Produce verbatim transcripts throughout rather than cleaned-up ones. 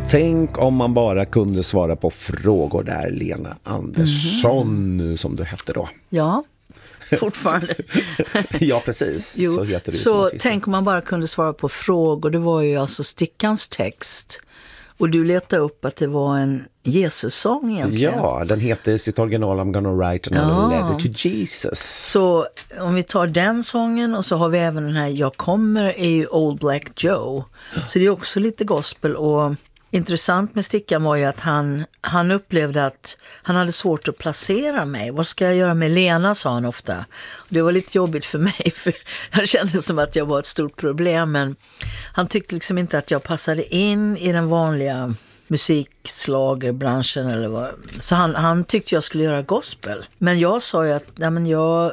Tänk om man bara kunde svara på frågor där, Lena Andersson, mm-hmm. som du hette då. Ja, fortfarande. Ja, precis. Jo, så heter det så tänk om man bara kunde svara på frågor. Det var ju alltså Stickans text. Och du letade upp att det var en Jesus-sång egentligen. Ja, den heter sitt original I'm gonna write another ja. letter to Jesus. Så om vi tar den sången och så har vi även den här Jag kommer är ju Old Black Joe. Så det är också lite gospel och intressant med Stickan var ju att han, han upplevde att han hade svårt att placera mig. Vad ska jag göra med Lena, sa han ofta. Och det var lite jobbigt för mig för jag kände som att jag var ett stort problem. Men han tyckte liksom inte att jag passade in i den vanliga musikslagerbranschen eller vad. Så han, han tyckte jag skulle göra gospel. Men jag sa ju att nej, men jag,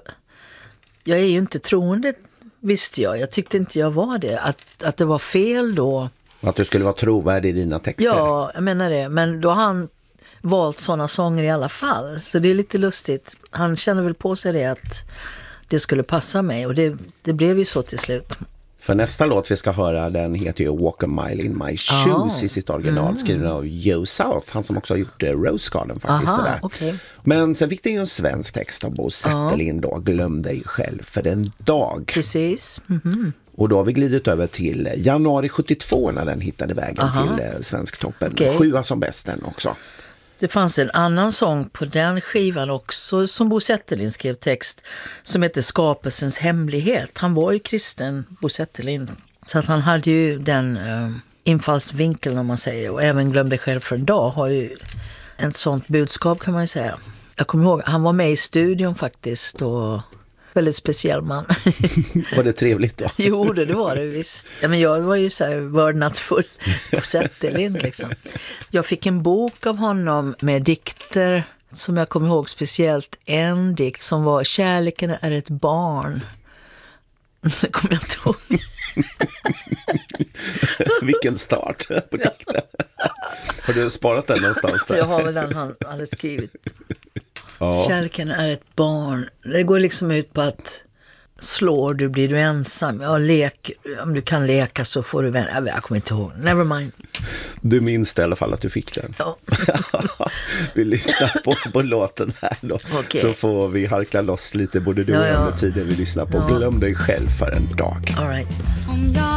jag är ju inte troende, visste jag. Jag tyckte inte jag var det. Att, att det var fel då. Att du skulle vara trovärdig i dina texter. Ja, jag menar det. Men då har han valt sådana sånger i alla fall. Så det är lite lustigt. Han känner väl på sig det att det skulle passa mig. Och det, det blev ju så till slut. För nästa låt vi ska höra, den heter ju Walk a mile in my shoes oh. i sitt original, mm. skriven av Joe South. Han som också har gjort Rose Garden faktiskt. Aha, sådär. Okay. Men sen fick det ju en svensk text av Bo Zetterlind då. Glöm dig själv för en dag. Precis. Mm-hmm. Och då har vi glidit över till januari sjuttiotvå när den hittade vägen Aha. till eh, Svensktoppen. Okay. Sjua som bäst den också. Det fanns en annan sång på den skivan också som Bo Zetterlind skrev text som heter Skapelsens hemlighet. Han var ju kristen, Bo Zetterlind. Så att han hade ju den uh, infallsvinkeln om man säger. Och även Glöm dig själv för en dag har ju ett sånt budskap kan man ju säga. Jag kommer ihåg, han var med i studion faktiskt och väldigt speciell man. Var det trevligt då? Jo, det, det var det visst. Ja, men jag var ju så här vördnadsfull på Zetterlind liksom. Jag fick en bok av honom med dikter som jag kommer ihåg speciellt en dikt som var Kärleken är ett barn. Så kommer jag inte ihåg. Vilken start på dikten. Har du sparat den någonstans där? Jag har väl den han hade skrivit. Ja. Kärleken är ett barn. Det går liksom ut på att slår du blir du ensam. Ja, lek, om du kan leka så får du vänner. Jag kommer inte ihåg. Never mind. Du minns i alla fall att du fick den. Ja. Vi lyssnar på, på låten här då. Okay. Så får vi harkla loss lite både du och ja, jag ja. med tiden vi lyssnar på. Ja. Glöm dig själv för en dag. All right.